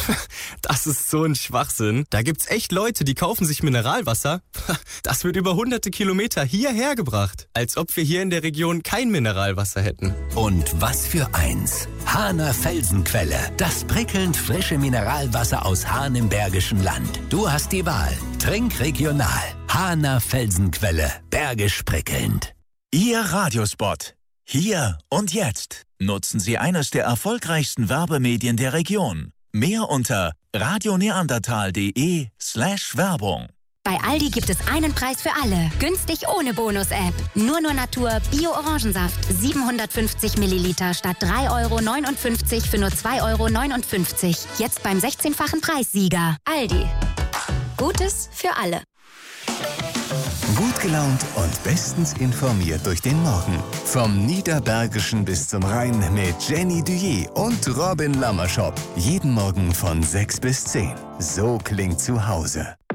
Das ist so ein Schwachsinn. Da gibt's echt Leute, die kaufen sich Mineralwasser. Das wird über hunderte Kilometer hierher gebracht. Als ob wir hier in der Region kein Mineralwasser hätten. Und was für eins. Hahner Felsenquelle. Das prickelnd frische Mineralwasser aus Hahn im Bergischen Land. Du hast die Wahl. Trink regional. Hahner Felsenquelle. Bergisch prickelnd. Ihr Radiospot. Hier und jetzt. Nutzen Sie eines der erfolgreichsten Werbemedien der Region. Mehr unter radioneandertal.de/Werbung. Bei Aldi gibt es einen Preis für alle. Günstig ohne Bonus-App. Nur Natur Bio-Orangensaft. 750 Milliliter statt 3,59 € für nur 2,59 €. Jetzt beim 16-fachen Preissieger. Aldi. Gutes für alle. Gut gelaunt und bestens informiert durch den Morgen. Vom Niederbergischen bis zum Rhein mit Jenny Duyé und Robin Lammerschop. Jeden Morgen von 6 bis 10. So klingt zu Hause.